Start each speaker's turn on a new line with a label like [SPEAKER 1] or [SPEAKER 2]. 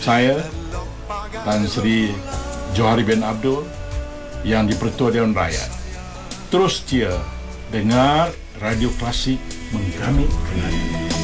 [SPEAKER 1] saya, Tan Sri Johari bin Abdul, yang di-Pertua Dewan Rakyat. Terus dia dengar Radio Klasik Menggamit Relate.